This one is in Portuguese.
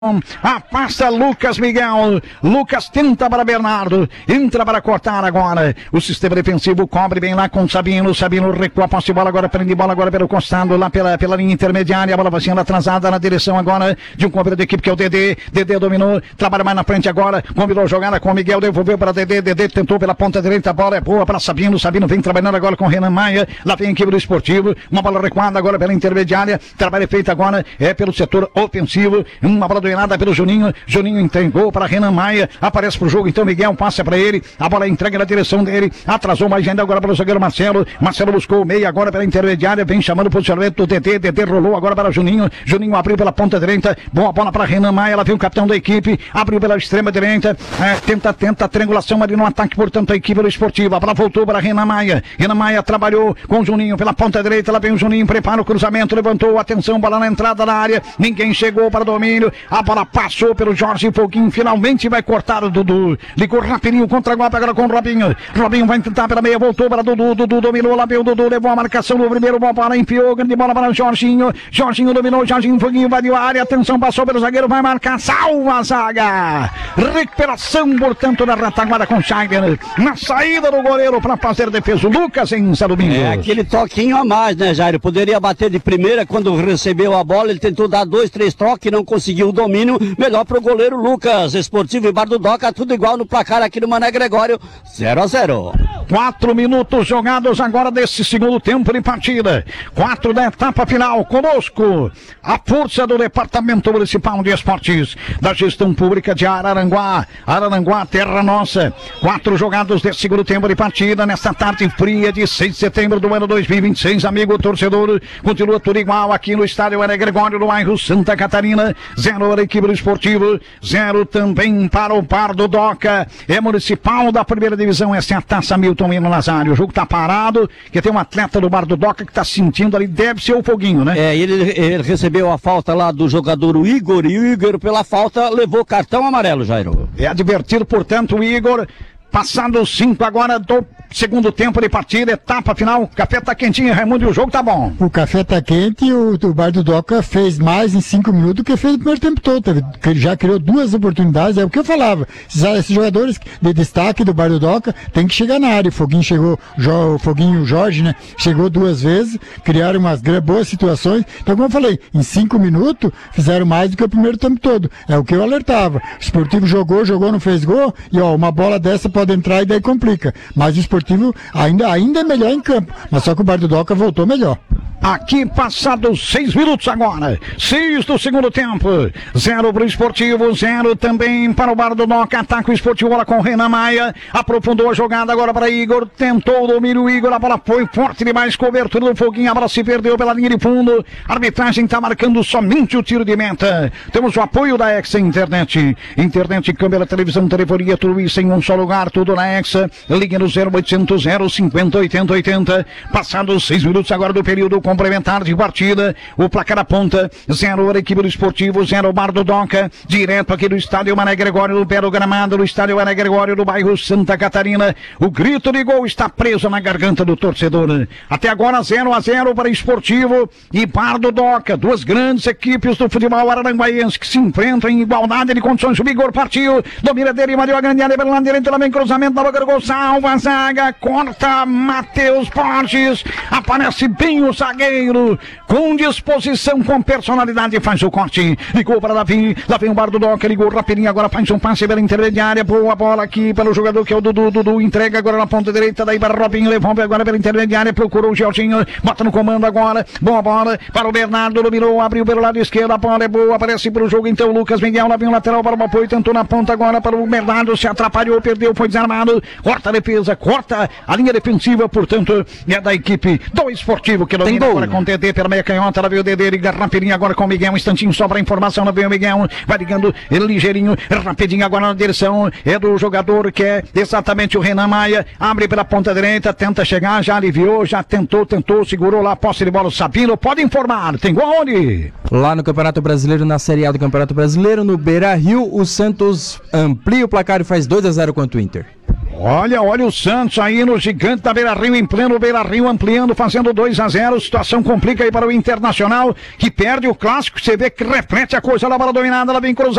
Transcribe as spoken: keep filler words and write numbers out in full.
Afasta Lucas Miguel. Lucas tenta para Bernardo. Entra para cortar agora. O sistema defensivo cobre bem lá com Sabino. Sabino recua, posse de bola agora, prende bola agora pelo costado, lá pela, pela linha intermediária. A bola vai sendo atrasada na direção agora de um companheiro de equipe que é o Dedê. Dedê dominou, trabalha mais na frente agora. Combinou jogada com o Miguel, devolveu para Dedê. Dedê tentou pela ponta direita. A bola é boa para Sabino. Sabino vem trabalhando agora com Renan Maia. Lá vem a equipe do Esportivo. Uma bola recuada agora pela intermediária. Trabalho feito agora é pelo setor ofensivo. Uma bola do nada pelo Juninho, Juninho entregou para Renan Maia, aparece pro jogo, então Miguel passa para ele, a bola entrega na direção dele, atrasou mais ainda agora para o zagueiro Marcelo, Marcelo buscou o meio agora pela intermediária, vem chamando o posicionamento do Dedê, Dedê rolou agora para Juninho, Juninho abriu pela ponta direita, boa bola para Renan Maia, ela viu o capitão da equipe, abriu pela extrema direita, é, tenta, tenta a triangulação ali no ataque, portanto a equipe do Esportivo, a bola voltou para Renan Maia, Renan Maia trabalhou com o Juninho pela ponta direita, lá vem o Juninho, prepara o cruzamento, levantou, atenção, bola na entrada da área, ninguém chegou para o domínio, a bola passou pelo Jorge Foguinho, finalmente vai cortar o Dudu, ligou rapidinho, contra-golpe agora com o Robinho, Robinho vai tentar pela meia, voltou para Dudu, Dudu dominou, lá veio o Dudu, levou a marcação no primeiro, bola para enfiou, grande bola para o Jorginho, Jorginho dominou, Jorginho Foguinho invadiu a área, atenção, passou pelo zagueiro, vai marcar, salva a zaga, recuperação, portanto, da retaguarda com Scheider, na saída do goleiro para fazer defesa, o Lucas em São Domingos. É aquele toquinho a mais, né, Jairo? Poderia bater de primeira quando recebeu a bola, ele tentou dar dois, três toques, não conseguiu o domínio, melhor pro goleiro Lucas. Esportivo e Bar do Doca, tudo igual no placar aqui no Mané Gregório, zero a zero. Quatro minutos jogados agora desse segundo tempo de partida. Quatro da etapa final. Conosco, a força do Departamento Municipal de Esportes, da Gestão Pública de Araranguá. Araranguá, terra nossa. Quatro jogados desse segundo tempo de partida, nesta tarde fria de seis de setembro do ano dois mil e vinte e seis. Amigo torcedor, continua tudo igual aqui no estádio Mané Gregório, no bairro Santa Catarina. Zero para a equipe do Esportivo, zero também para o Bar do Doca. É municipal da primeira divisão, essa é a Taça Milton Mino Nazário. O jogo tá parado, que tem um atleta do Bar do Doca que tá sentindo ali, deve ser o Foguinho, né? É, ele, ele recebeu a falta lá do jogador o Igor, e o Igor pela falta levou cartão amarelo, Jairo. É advertido, portanto, o Igor. Passando cinco agora do segundo tempo de partida, etapa final. O café tá quentinho, Raimundo, e o jogo tá bom. O café tá quente e o, o Bar do Doca fez mais em cinco minutos do que fez no primeiro tempo todo. Teve, já criou duas oportunidades, é o que eu falava. Esses, esses jogadores de destaque do Bar do Doca tem que chegar na área. O Foguinho chegou, o Foguinho, o Jorge, né? Chegou duas vezes, criaram umas boas situações. Então, como eu falei, em cinco minutos fizeram mais do que o primeiro tempo todo. É o que eu alertava. O Esportivo jogou, jogou, não fez gol, e ó, uma bola dessa pode entrar e daí complica. Mas o Esportivo ainda, ainda é melhor em campo. Mas só que o Bar do Doca voltou melhor. Aqui passados seis minutos agora. Seis do segundo tempo. Zero para o Esportivo, zero também para o Bar do Doca. Ataca o Esportivo, bola com o Renan Maia. Aprofundou a jogada agora para Igor. Tentou o domínio, Igor. A bola foi forte demais. Cobertura do Foguinho. A bola se perdeu pela linha de fundo. A arbitragem está marcando somente o tiro de meta. Temos o apoio da Exa Internet. Internet, câmera, televisão, telefonia, tudo isso em um só lugar. Tudo na Exa. Ligue no zero oitocentos, zero cinquenta, oitenta, oitenta. Passados seis minutos agora do período complementar de partida, o placar aponta zero para a equipe do Esportivo, zero Bar do Doca, direto aqui do estádio Mané Gregório, no pé do gramado, no estádio Mané Gregório, do bairro Santa Catarina. O grito de gol está preso na garganta do torcedor. Até agora zero a zero para Esportivo e Bar do Doca, duas grandes equipes do futebol araranguaiense que se enfrentam em igualdade de condições. O Igor partiu, domina dele, invadiu a grande área pelo lado direito, também cruzamento da boca do gol, salva a zaga, corta Matheus Borges, aparece bem o zagueiro com disposição, com personalidade, faz o corte, ligou para Davi, lá vem o Bar do Doca, ligou rapidinho, agora faz um passe pela intermediária, boa bola aqui pelo jogador que é o Dudu, Dudu entrega agora na ponta direita, daí para Robinho, levou agora pela intermediária, procurou o Geltinho, bota no comando agora, boa bola para o Bernardo, dominou, abriu pelo lado esquerdo, a bola é boa, aparece para o jogo então o Lucas Miguel, lá vem o lateral para o apoio, tentou na ponta agora para o Bernardo, se atrapalhou, perdeu, foi desarmado, corta a defesa, corta a linha defensiva, portanto é da equipe do Esportivo que domina agora com o Dedê pela meia canhota, ela veio o Dedê, liga rapidinho agora com o Miguel, um instantinho só para informação, ela veio o Miguel, vai ligando ele ligeirinho, rapidinho agora na direção, é do jogador que é exatamente o Renan Maia, abre pela ponta direita, tenta chegar, já aliviou, já tentou, tentou, segurou lá, posse de bola o Sabino, pode informar, tem gol onde? Lá no Campeonato Brasileiro, na Série A do Campeonato Brasileiro, no Beira-Rio, o Santos amplia o placar e faz dois a zero contra o Inter. Olha, olha o Santos aí no gigante da Beira-Rio, em pleno Beira-Rio, ampliando, fazendo dois a zero. Situação complica aí para o Internacional, que perde o clássico. Você vê que reflete a coisa lá, bola dominada, ela vem cruzada.